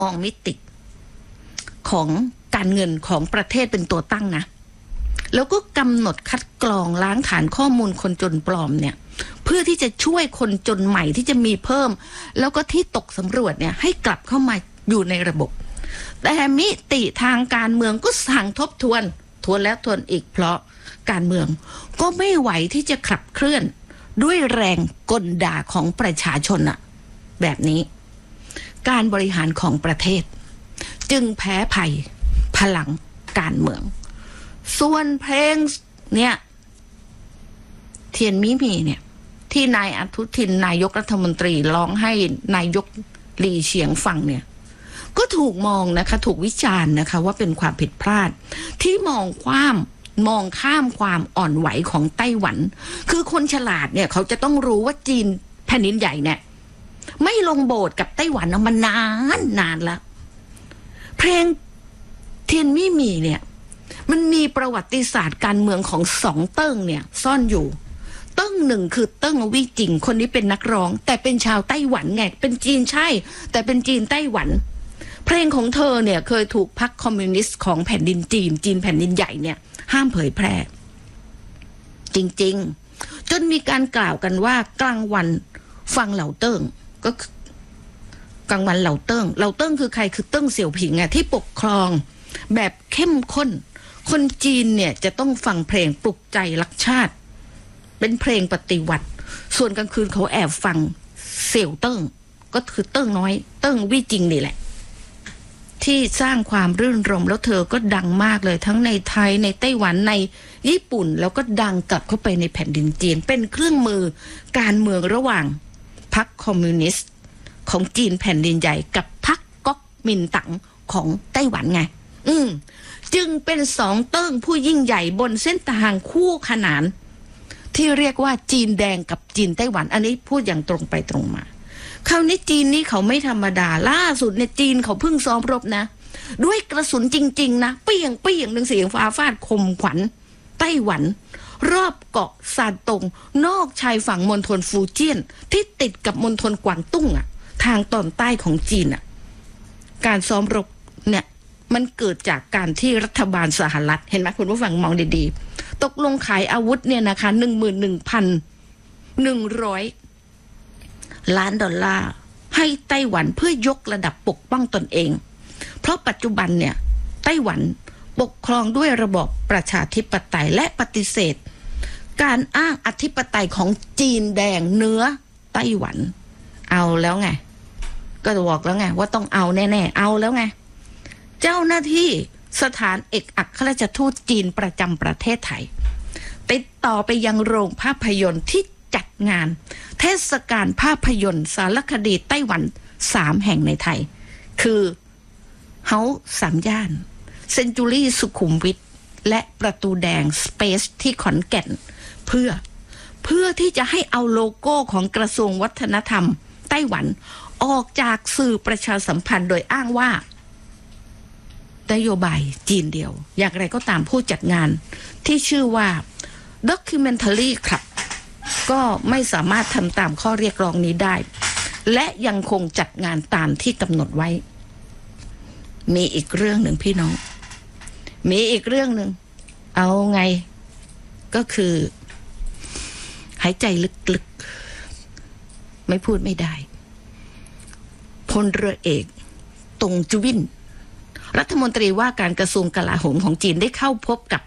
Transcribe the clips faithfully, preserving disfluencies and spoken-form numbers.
มองมิติของการเงินของประเทศเป็นตัวตั้งนะแล้วก็กำหนดคัดกรองล้างฐานข้อมูลคนจนปลอมเนี่ยเพื่อที่จะช่วยคนจนใหม่ที่จะมีเพิ่มแล้วก็ที่ตกสำรวจเนี่ยให้กลับเข้ามาอยู่ในระบบแต่มิติทางการเมืองก็สั่งทบทวนทวนแล้วทวนอีกเพราะการเมืองก็ไม่ไหวที่จะขับเคลื่อนด้วยแรงกลด่าของประชาชนอะแบบนี้การบริหารของประเทศจึงแพ้ภัยพลังการเมืองส่วนเพลงเนี่ยเทียนมิมีเนี่ยที่นายอนุทินนายกรัฐมนตรีร้องให้นายกหลี่เฉียงฟังเนี่ยก็ถูกมองนะคะถูกวิจารณ์นะคะว่าเป็นความผิดพลาดที่มองความมองข้ามความอ่อนไหวของไต้หวันคือคนฉลาดเนี่ยเขาจะต้องรู้ว่าจีนแผ่นดินใหญ่เนี่ยไม่ลงโบสถ์กับไต้หวันมานานนานแล้วเพลงเทียนมิมีเนี่ยมันมีประวัติศาสตร์การเมืองของสองเติ้งเนี่ยซ่อนอยู่เติ้งหนึ่งคือเติ้งวี่จิงคนนี้เป็นนักร้องแต่เป็นชาวไต้หวันไงเป็นจีนใช่แต่เป็นจีนไต้หวันเพลงของเธอเนี่ยเคยถูกพรรคคอมมิวนิสต์ของแผ่นดินจีนจีนแผ่นดินใหญ่เนี่ยห้ามเผยแพร่จริงๆจนมีการกล่าวกันว่ากลางวันฟังเหล่าเติ้งก็กลางวันเหล่าเติ้งเหล่าเติ้งคือใครคือเติ้งเสี่ยวผิงอะที่ปกครองแบบเข้มข้นคนจีนเนี่ยจะต้องฟังเพลงปลุกใจรักชาติเป็นเพลงปฏิวัติส่วนกลางคืนเขาแอบฟังเสี่ยวเติ้งก็คือเติ้งน้อยเติ้งวี่จิงนี่แหละที่สร้างความรื่นรมแล้วเธอก็ดังมากเลยทั้งในไทยในไต้หวันในญี่ปุ่นแล้วก็ดังกลับเข้าไปในแผ่นดินจีนเป็นเครื่องมือการเมืองระหว่างพรรคคอมมิวนิสต์ของจีนแผ่นดินใหญ่กับพรรคก๊กมินตั๋งของไต้หวันไงอืมจึงเป็นสองเติ้งผู้ยิ่งใหญ่บนเส้นทางคู่ขนานที่เรียกว่าจีนแดงกับจีนไต้หวันอันนี้พูดอย่างตรงไปตรงมาคราวนี้จีนนี่เขาไม่ธรรมดาล่าสุดเนี่ยจีนเขาเพิ่งซ้อมรบนะด้วยกระสุนจริงๆนะเปี้ยงเปี้ยงหนึ่งเสียงฟ้าฟาดคมขวัญไต้หวันรอบเกาะซานตงนอกชายฝั่งมณฑลฟูเจียนที่ติดกับมณฑลกวางตุ้งอ่ะทางตอนใต้ของจีนอ่ะการซ้อมรบเนี่ยมันเกิดจากการที่รัฐบาลสหรัฐเห็นไหมคุณผู้ฟังมองดีๆตกลงขายอาวุธเนี่ยนะคะหนึ่งหมื่นหนึ่งพันหนึ่งร้อยล้านดอลลาร์ให้ไต้หวันเพื่อยกระดับปกป้องตนเองเพราะปัจจุบันเนี่ยไต้หวันปกครองด้วยระบอบประชาธิปไตยและปฏิเสธการอ้างอธิปไตยของจีนแดงเนื้อไต้หวันเอาแล้วไงก็บอกแล้วไงว่าต้องเอาแน่ๆเอาแล้วไงเจ้าหน้าที่สถานเอกอัครราชทูตจีนประจำประเทศไทยติดต่อไปยังโรงภาพยนตร์ที่จัดงานเทศกาลภาพยนตร์สารคดีไต้หวันสามแห่งในไทยคือเฮาสามย่านเซนจูรี่สุขุมวิทและประตูแดงสเปซที่ขอนแก่นเพื่อเพื่อที่จะให้เอาโลโก้ของกระทรวงวัฒนธรรมไต้หวันออกจากสื่อประชาสัมพันธ์โดยอ้างว่านโยบายจีนเดียวอย่างไรก็ตามผู้จัดงานที่ชื่อว่า Documentary Club ก็ไม่สามารถทำตามข้อเรียกร้องนี้ได้และยังคงจัดงานตามที่กำหนดไว้มีอีกเรื่องหนึ่งพี่น้องมีอีกเรื่องหนึ่งเอาไงก็คือหายใจลึกๆไม่พูดไม่ได้พลเรือเอกตงจุวินรัฐมนตรีว่าการกระทรวงกลาโหมของจีนได้เข้าพบกับ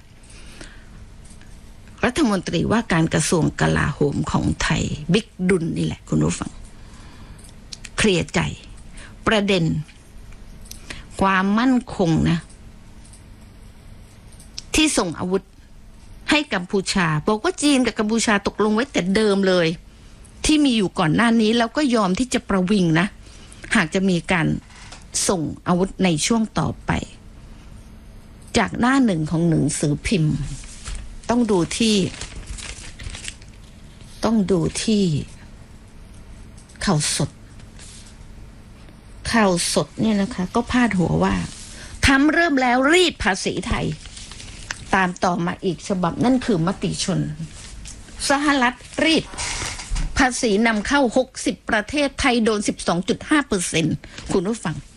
รัฐมนตรีว่าการกระทรวงกลาโหมของไทยบิ๊กดุลนี่แหละคุณผู้ฟังเคลียร์ใจประเด็นความมั่นคงนะที่ส่งอาวุธให้กัมพูชาบอกว่าจีนกับกัมพูชาตกลงไว้แต่เดิมเลยที่มีอยู่ก่อนหน้านี้แล้วก็ยอมที่จะประวิงนะหากจะมีการส่งอาวุธในช่วงต่อไปจากหน้าหนึ่งของหนังสือพิมพ์ต้องดูที่ต้องดูที่ข่าวสดข่าวสดเนี่ยนะคะก็พาดหัวว่าทำเริ่มแล้วรีดภาษีไทยตามต่อมาอีกฉบับนั่นคือมติชนสหรัฐรีดภาษีนำเข้าหกสิบประเทศไทยโดน สิบสองจุดห้าเปอร์เซ็นต์ คุณผู้ฟัง